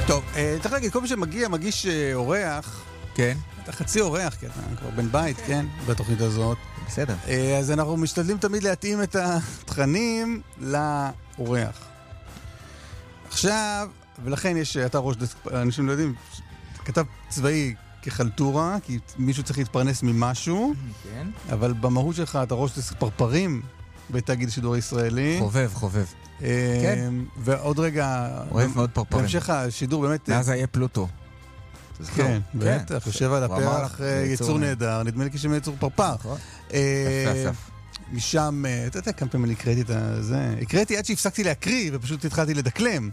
טוב, צריך להגיד, כל מי שמגיע, מגיש אורח. כן. אתה חצי אורח, כי אתה כבר בן בית, כן? בתוכנית הזאת. בסדר. אז אנחנו משתדלים תמיד להתאים את התכנים לאורח. עכשיו, ולכן יש, אתה ראש דסק, אנשים לא יודעים, כתב צבאי כחלטורה, כי מישהו צריך להתפרנס ממשהו, כן. אבל במהות שלך אתה ראש דסק פרפרים בתאגיד השידור הישראלי. חובב. כן. ועוד רגע, אוהב מאוד פרפרים. בהמשך השידור באמת... מאז היה פלוטו. כן, בטח, יושב על הפרח יצור נהדר, נדמה לי כשם יצור פרפר. יפה אסף. משם, אתה יודע כמה פעמים אני הקראתי את זה, הקראתי עד שהפסקתי להקריא ופשוט התחלתי לדקלם.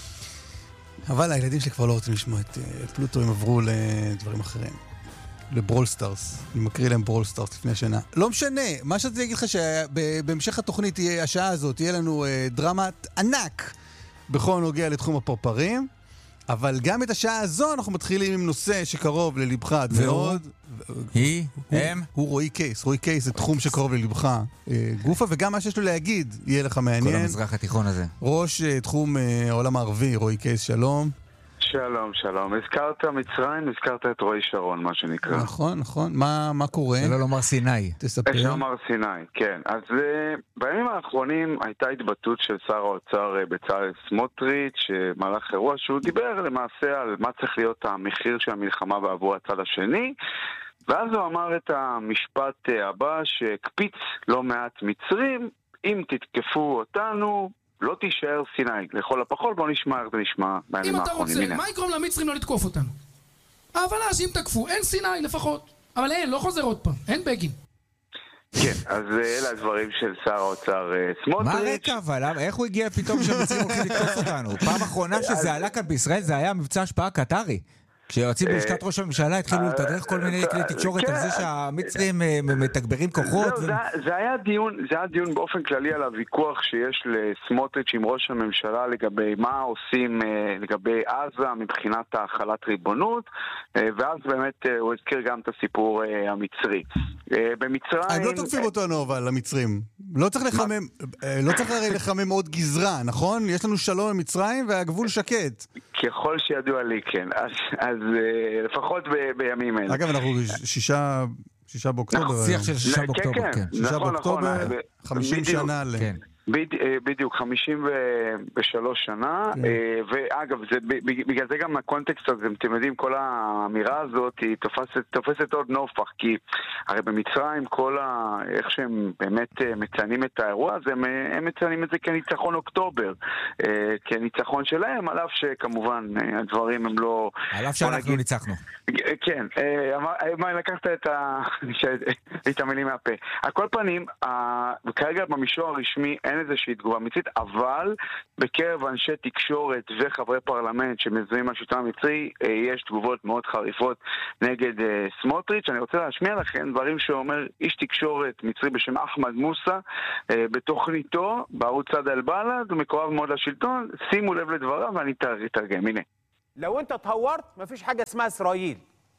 אבל הילדים שלי כבר לא רוצים לשמוע את פלוטו, הם עברו לדברים אחרים. לברול סטארס, אני מקריא להם ברול סטארס לפני שנה. לא משנה, מה שאתה להגיד לך שבהמשך התוכנית תהיה, השעה הזאת, תהיה לנו דרמת ענק בכל נוגע לתחום הפרפרים, אבל גם את השעה הזו אנחנו מתחילים עם נושא שקרוב ללבך עד מאוד. הוא רועי קייס. רועי קייס זה תחום שקרוב ללבך גופה, וגם מה שיש לו להגיד יהיה לך מעניין. כל המזרח התיכון הזה. ראש תחום העולם הערבי, רועי קייס, שלום. שלום. הזכרת מצרים, הזכרת את רועי שרון, מה שנקרא. נכון. מה קורה? שלא לומר סיני. תספר. שלא לומר סיני, כן. אז בימים האחרונים הייתה התבטאות של שר האוצר בצלאל סמוטריץ' שמהלך אירוע שהוא דיבר למעשה על מה צריך להיות המחיר של המלחמה בעבור הצד השני, ואז הוא אמר את המשפט הבא שהקפיץ לא מעט מצרים, אם תתקפו אותנו לא תישאר סיני, לכל הפחות. בוא נשמע איך זה נשמע בימים האחרונים. אם אתה רוצה, מה יגרום למצרים לא לתקוף אותנו? אבל אז אם תקפו, אין סיני לפחות. אבל אין, לא חוזר עוד פעם, אין בגין. כן, אז אלה הדברים של שר האוצר סמוטריץ'. מה הרקע אבל? איך הוא הגיע פתאום שהמצרים הולכים לתקוף אותנו? פעם אחרונה שזה עלה כאן בישראל זה היה מבצע השפעה קטרי. כשיועצים בלשכת ראש הממשלה התחילו לתדרך כל מיני כלי תקשורת על זה שהמצרים מתגברים כוחות. זה היה דיון באופן כללי על הוויכוח שיש לסמוטריץ' עם ראש הממשלה לגבי מה עושים לגבי עזה מבחינת החלת ריבונות, ואז באמת הוא הזכיר גם את הסיפור המצרי. במצרים... הם לא תוקפים אותנו אבל, המצרים. לא צריך הרי לחמם עוד גזרה, נכון? יש לנו שלום עם מצרים והגבול שקט. ככל שידוע לי, כן. אז לפחות בימים אלה. אגב, אנחנו 6 באוקטובר. שיח של 6 באוקטובר, כן. 6 באוקטובר, 50 שנה ל... בדיוק, 53 שנה, ואגב, בגלל זה גם הקונטקסט הזה, אתם יודעים, כל האמירה הזאת היא תופסת עוד נופח, כי הרי במצרים איך שהם באמת מציינים את האירוע הזה, הם מציינים את זה כניצחון אוקטובר, כניצחון שלהם, על אף שכמובן הדברים הם לא... על אף שאנחנו ניצחנו. כן, לקחת את המילים מהפה. על כל פנים, כרגע במישור הרשמי אין איזושהי תגובה מצרית, אבל בקרב אנשי תקשורת וחברי פרלמנט שמזוהים מהשלטון המצרי, יש תגובות מאוד חריפות נגד סמוטריץ'. אני רוצה להשמיע לכם דברים שאומר איש תקשורת מצרי בשם אחמד מוסא בתוכניתו בערוץ צד אל-בלד, הוא מקורב מאוד לשלטון. שימו לב לדבריו ואני אתרגם. הנה. لو انت اتهورت مفيش حاجه اسمها اسرائيل.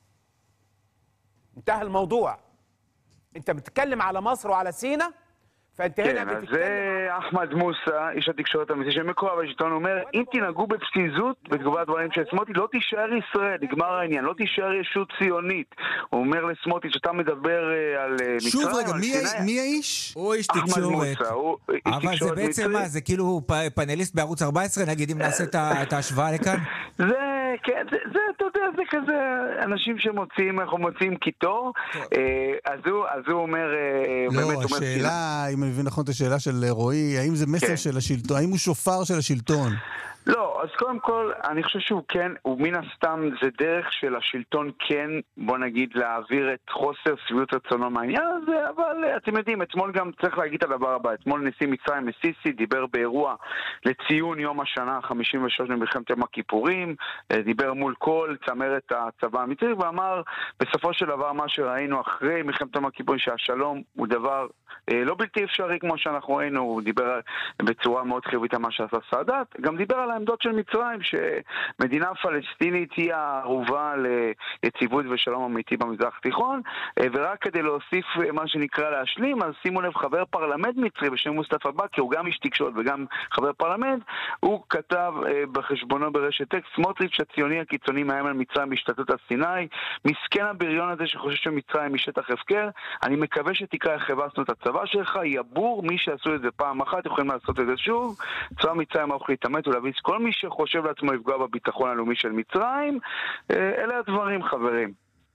انتهى الموضوع. انت بتتكلم على مصر وعلى سيناء. כן, אז זה אחמד מוסא, איש התקשורת המצרי שמקורב לשלטון, אומר, אם תנהגו בפזיזות בתגובת דברים של סמוטריץ' לא תישאר ישראל, נגמר העניין, לא תישאר ישות ציונית. הוא אומר לסמוטריץ' שאתה מדבר על מצרים. שוב רגע, מי האיש? הוא איש תקשורת. אבל זה בעצם מה, זה כאילו פאנליסט בערוץ 14, נגיד אם נעשה את ההשוואה לכאן? כן, אתה יודע, זה כזה אנשים אנחנו מוצאים קיטור, אז הוא אומר... לא, השאלה, אם אני מבין נכון את השאלה של רועי, האם זה מסר של השלטון, האם הוא שופר של השלטון? לא, אז קודם כל, אני חושב שהוא כן, ומן הסתם זה דרך של השלטון כן, בוא נגיד, להעביר את חוסר סביבות רצונו מהעניין הזה, אבל אתם יודעים, אתמול גם צריך להגיד את הדבר הבא, אתמול נשיא מצרים סיסי דיבר באירוע לציון יום השנה 53 למלחמת יום הכיפורים, דיבר מול כל צמרת הצבא המצרי, ואמר בסופו של דבר מה שראינו אחרי מלחמת יום הכיפורים, שהשלום הוא דבר לא בלתי אפשרי כמו שאנחנו ראינו, הוא דיבר בצורה מאוד חיובית על מה שעשה סאדאת, גם דיבר על העמדות של מצרים, שמדינה פלסטינית היא הערובה ליציבות ושלום אמיתי במזרח התיכון, ורק כדי להוסיף מה שנקרא להשלים, אז שימו לב, חבר פרלמנט מצרי בשם מוסטפא באקי, הוא גם איש תקשורת וגם חבר פרלמנט, הוא כתב בחשבונו ברשת טקסט, סמוטריץ' הציוני הקיצוני מאיים על מצרים בהשתלטות על סיני, מסכן הבריון הזה שחושב שמצרים היא שטח הפקר, אני מקווה שתקרא חבסנו את הצבא שלך, יבור מי שעשו את זה פעם אחת, יכולים לעשות את זה שוב, צבא מצרים הולך להתאמת ולהביס כל מי שחושב לעצמו לפגוע בביטחון הלאומי של מצרים. אלה הדברים, חברים.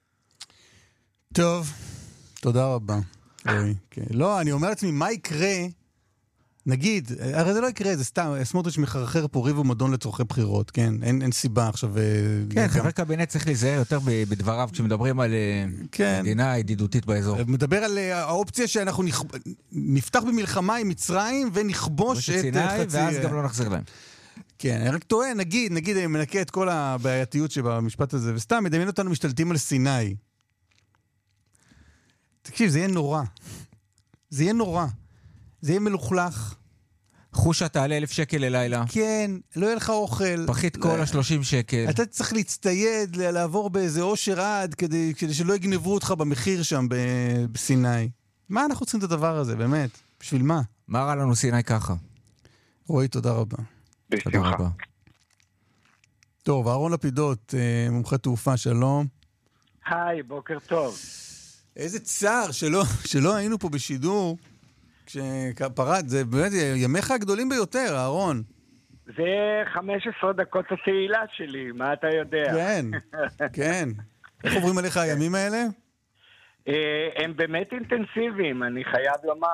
טוב, תודה רבה. לא, אני אומר לעצמי, מה יקרה, נגיד, הרי זה לא יקרה, זה סתם, סמוטריץ' מחרחר פה ריב ומדון לצורכי בחירות, כן? אין סיבה עכשיו... כן, חבר קבינט צריך להיזהר יותר בדבריו, כשמדברים על מדינה ידידותית באזור. מדבר על האופציה שאנחנו נפתח במלחמה עם מצרים ונכבוש את סיני, ואז גם לא נחזיר להם. כן, אני רק טועה, נגיד, אני מנקה את כל הבעייתיות שבמשפט הזה, וסתם מדמיין אותנו משתלטים על סיני. תקשיב, זה יהיה נורא. זה יהיה נורא. זה יהיה מלוכלך. חושה תעלה 1,000 שקל ללילה. כן, לא יהיה לך אוכל. פחית כל 30 שקל. אתה צריך להצטייד, לעבור באיזה אושר עד, כדי שלא יגנבו אותך במחיר שם בסיני. מה אנחנו צריכים את הדבר הזה, באמת? בשביל מה? מה רע לנו סיני ככה? רועי, תודה רבה. תודה רבה. טוב, אהרון לפידות, מומחה תעופה, שלום. היי, בוקר טוב. איזה צער שלא היינו פה בשידור, כשפרד, זה באמת ימיך הגדולים ביותר, אהרון. זה 15 דקות התהילה שלי, מה אתה יודע? כן, כן. איך עוברים עליך הימים האלה? הם באמת אינטנסיביים, אני חייב לומר.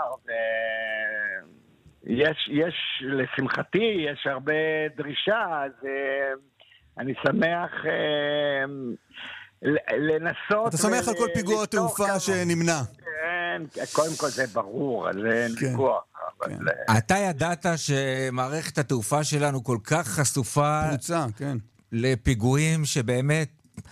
יש, לשמחתי, יש הרבה דרישה, אז אני שמח לנסות... אתה שמח על כל פיגוע תעופה שנמנע. כן, קודם כל זה ברור, אז אין ויכוח. אתה ידעת שמערכת התעופה שלנו כל כך חשופה לפיגועים שבאמת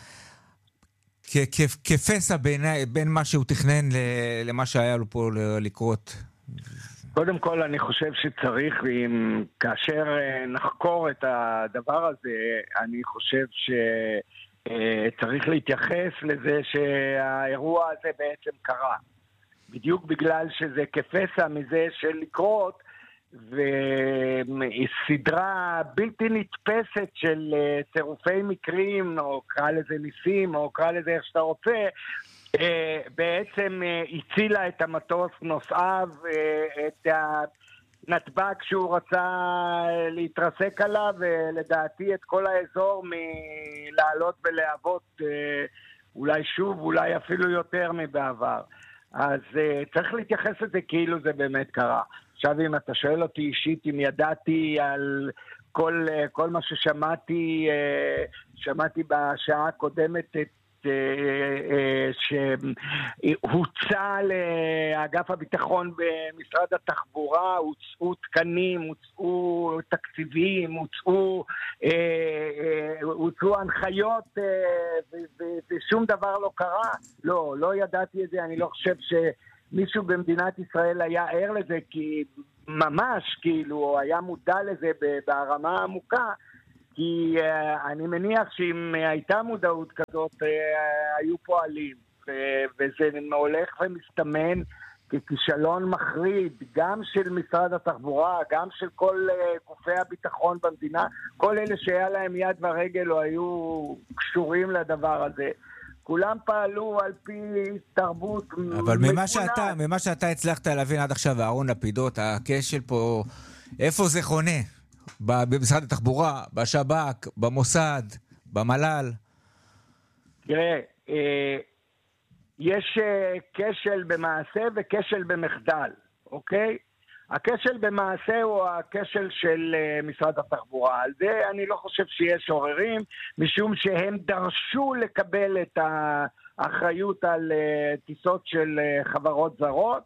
כפסע בין מה שהוא תכנן למה שהיה לו פה לקרות. קודם כל אני חושב שצריך, כאשר נחקור את הדבר הזה, אני חושב שצריך להתייחס לזה שהאירוע הזה בעצם קרה. בדיוק בגלל שזה כפסע מזה של לקרות, וסדרה בלתי נתפסת של צירופי מקרים, או קרא לזה ניסים, או קרא לזה איך שאתה רוצה, בעצם הצילה את המטוס נוסעיו, את הנתב"ג שהוא רצה להתרסק עליו, ולדעתי את כל האזור מלעלות ולהוות אולי שוב, אולי אפילו יותר מבעבר. אז צריך להתייחס לזה כאילו זה באמת קרה. עכשיו אם אתה שואל אותי אישית, אם ידעתי על כל מה ששמעתי, שמעתי בשעה הקודמת את שהוצא לאגף הביטחון במשרד התחבורה, הוצאו תקנים, הוצאו תקציבים, הוצאו הנחיות ושום דבר לא קרה. לא ידעתי את זה, אני לא חושב שמישהו במדינת ישראל היה ער לזה, כי ממש כאילו היה מודע לזה ברמה העמוקה, כי אני מניח שאם הייתה מודעות כזאת, היו פועלים, וזה הולך ומסתמן ככישלון מחריד, גם של משרד התחבורה, גם של כל גופי הביטחון במדינה, כל אלה שהיה להם יד ורגל או היו קשורים לדבר הזה. כולם פעלו על פי תרבות. אבל ממה שאתה הצלחת להבין עד עכשיו, אהרון לפידות, הכשל פה, איפה זה חונה? במשרד התחבורה, בשב"כ, במוסד, במל"ל? תראה, יש כשל במעשה וכשל במחדל, אוקיי? הכשל במעשה הוא הכשל של משרד התחבורה. על זה אני לא חושב שיש עוררים, משום שהם דרשו לקבל את האחריות על טיסות של חברות זרות,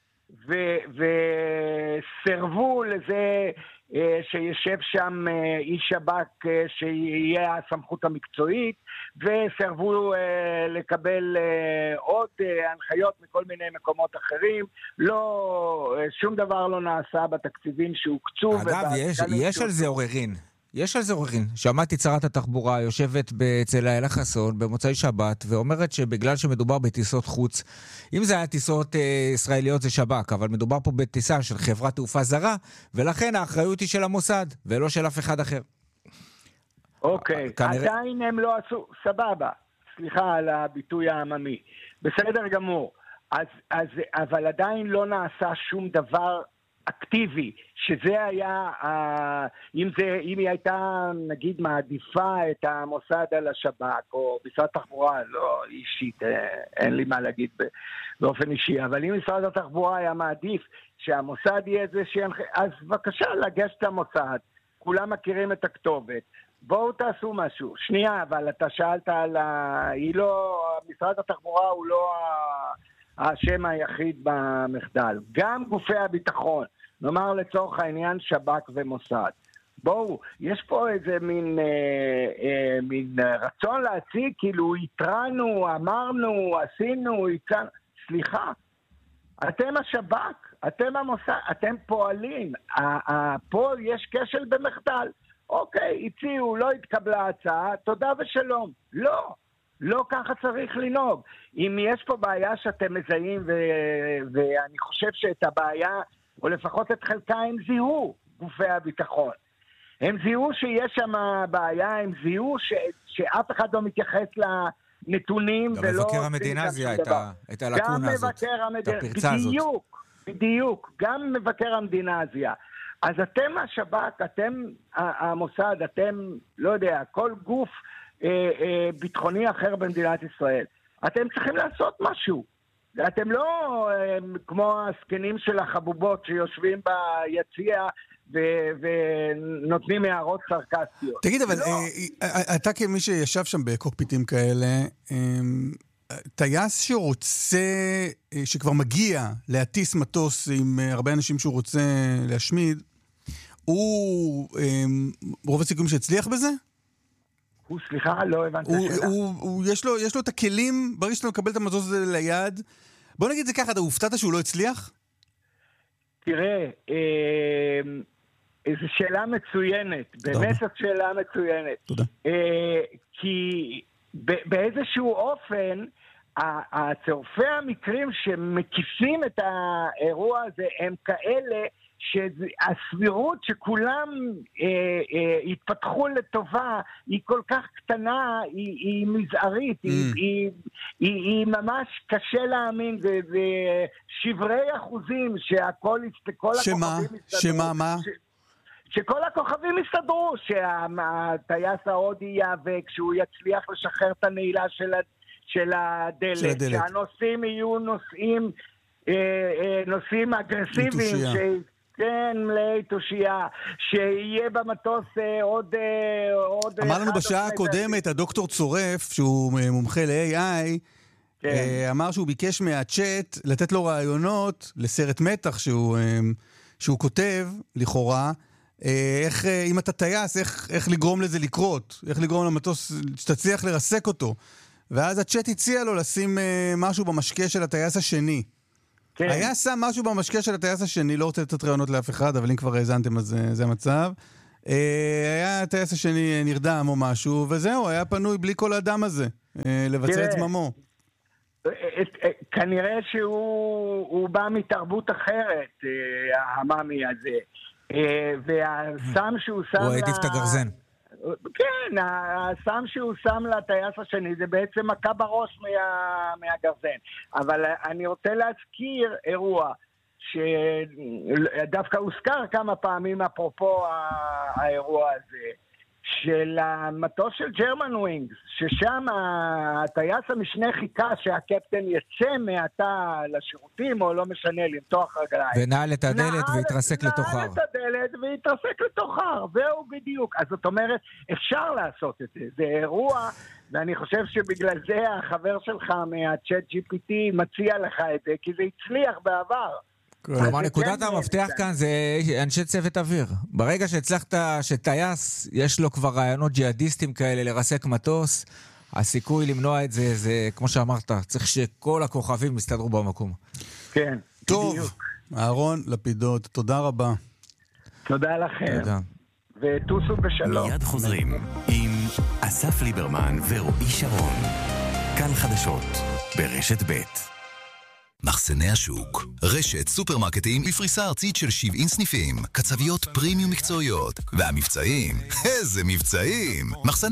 וסירבו לזה שישב שם איש שב"כ שיהיה הסמכות המקצועית, וסירבו לקבל עוד הנחיות מכל מיני מקומות אחרים. שום דבר לא נעשה בתקציבים שהוקצו. אגב, יש על זה עוררין. יש על זה עוררין. שמעתי שרת התחבורה יושבת אצל איילה חסון במוצאי שבת, ואומרת שבגלל שמדובר בטיסות חוץ, אם זה היה טיסות ישראליות זה שב"כ, אבל מדובר פה בטיסה של חברת תעופה זרה, ולכן האחריות היא של המוסד, ולא של אף אחד אחר. אוקיי, עדיין הם לא עשו, סבבה, סליחה על הביטוי העממי, בסדר גמור, אבל עדיין לא נעשה שום דבר אקטיבי, שזה היה, אם היא הייתה נגיד מעדיפה את המוסד על השב"כ, או משרד התחבורה, לא אישית, אין לי מה להגיד באופן אישי, אבל אם משרד התחבורה היה מעדיף שהמוסד יהיה זה אז בבקשה לגשת למוסד, כולם מכירים את הכתובת, בואו תעשו משהו. שנייה, אבל אתה שאלת על משרד התחבורה הוא לא השם היחיד במחדל. גם גופי הביטחון, נאמר לצורך העניין שב"כ ומוסד. בואו, יש פה איזה מין רצון להציג, כאילו התרענו, אמרנו, עשינו, הצענו. סליחה, אתם השב"כ, אתם המוסד, אתם פועלים. פה יש כשל במחדל. אוקיי, הציעו, לא התקבלה הצעה, תודה ושלום. לא ככה צריך לנהוג. אם יש פה בעיה שאתם מזהים, ואני חושב שאת הבעיה, או לפחות את חלקה, הם זיהו גופי הביטחון. הם זיהו שיש שם בעיה, הם זיהו שאף אחד לא מתייחס לנתונים, ולא... גם מבקר המדינה זיהה את הלקונה הזאת, את הפרצה הזאת. בדיוק, גם מבקר המדינה זיהה. אז אתם השב"כ, אתם המוסד, אתם, לא יודע, כל גוף ביטחוני אחר במדינת ישראל. אתם צריכים לעשות משהו. אתם לא כמו הסקנים של החבובות שיושבים ביציע ונותנים הערות סרקסטיות. תגיד, אבל אתה כמי שישב שם בקוקפיטים כאלה, טייס שרוצה, שכבר מגיע להטיס מטוס עם הרבה אנשים שהוא רוצה להשמיד, הוא רוב הסיכויים שהצליח בזה? סליחה, לא הבנתי השאלה. יש לו את הכלים, ברגע שאתה מקבל את המטוס הזה ליד, בוא נגיד זה ככה, אתה הופתעת שהוא לא הצליח? תראה, איזו שאלה מצוינת, באמת זאת שאלה מצוינת. תודה. כי באיזשהו אופן, הצירופי המקרים שמקיפים את האירוע הזה הם כאלה שהסבירות שכולם התפתחו לטובה היא כל כך קטנה, היא מזערית, היא ממש קשה להאמין, זה שברי אחוזים שהכל, כל הכוכבים שמה? שכל הכוכבים יסתדרו, שהטייס ההודי יאבק, שהוא יצליח לשחרר את הנעילה של הדלת, שהנוסעים יהיו נוסעים אגרסיביים, כן, מלאי תושייה, שיהיה במטוס עוד... אמר לנו בשעה הקודמת, הדוקטור צורף, שהוא מומחה ל-AI, אמר שהוא ביקש מהצ'אט לתת לו רעיונות לסרט מתח שהוא כותב, לכאורה, איך, אם אתה טייס, איך לגרום לזה לקרות, איך לגרום למטוס, שתצליח לרסק אותו. ואז הצ'אט הציע לו לשים משהו במשקה של הטייס השני. כן. היה שם משהו במשקה של הטייס השני, לא רוצה לתת רעיונות לאף אחד, אבל אם כבר האזנתם אז זה המצב. היה הטייס השני נרדם או משהו, וזהו, היה פנוי בלי כל האדם הזה, לבצע את זממו. כנראה שהוא בא מתרבות אחרת, המאמי הזה. והסם שהוא שם... הוא העדיף את הגרזן. כן, הסם שהוא שם לטייס השני זה בעצם מכה בראש מהגרזן. אבל אני רוצה להזכיר אירוע שדווקא הוזכר כמה פעמים אפרופו האירוע הזה, של המטוס של ג'רמן ווינגס, ששם הטייס המשנה חיכה שהקפטן יצא מעתה לשירותים, או לא משנה, למתוח רגליים. ונעל את הדלת והתרסק לתוך הר. נעל את הדלת והתרסק לתוך הר, זהו בדיוק. אז זאת אומרת, אפשר לעשות את זה. זה אירוע, ואני חושב שבגלל זה החבר שלך מהצ'אט GPT מציע לך את זה, כי זה הצליח בעבר. כלומר, נקודת המפתח כאן זה אנשי צוות אוויר. ברגע שהצלחת שטייס, יש לו כבר רעיונות ג'יהאדיסטים כאלה לרסק מטוס, הסיכוי למנוע את זה, זה כמו שאמרת, צריך שכל הכוכבים יסתדרו במקום. כן, טוב, בדיוק. אהרון לפידות, תודה רבה. תודה לכם. תודה. וטוסו בשלום. מיד חוזרים עם אסף ליברמן ורועי שרון. כאן חדשות ברשת ב'. מחסני השוק, רשת סופרמרקטים בפריסה ארצית של 70 סניפים, קצביות פרימיום מקצועיות, והמבצעים, איזה מבצעים! מחסני